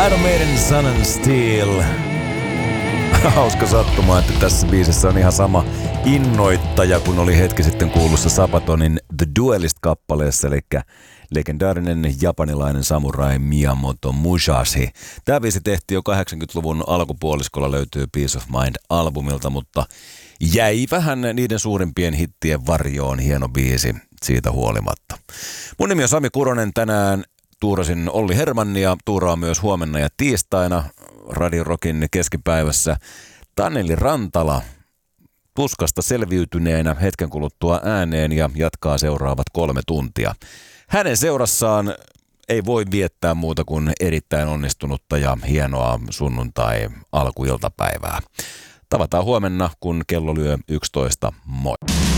Iron Maiden, Sun and Steel. Hauska sattuma, että tässä biisissä on ihan sama innoittaja, kun oli hetki sitten kuulussa Sabatonin The Duelist-kappaleessa, eli legendaarinen japanilainen samurai Miyamoto Musashi. Tämä biisi tehtiin jo 80-luvun alkupuoliskolla, löytyy Peace of Mind-albumilta, mutta jäi vähän niiden suurimpien hittien varjoon. Hieno biisi siitä huolimatta. Mun nimi on Sami Kuronen, tänään tuurasin Olli Hermannia, tuuraa myös huomenna ja tiistaina Radio Rockin keskipäivässä Taneli Rantala tuskasta selviytyneenä hetken kuluttua ääneen ja jatkaa seuraavat 3 tuntia. Hänen seurassaan ei voi viettää muuta kuin erittäin onnistunutta ja hienoa sunnuntai-alkuiltapäivää. Tavataan huomenna, kun kello lyö 11. Moi!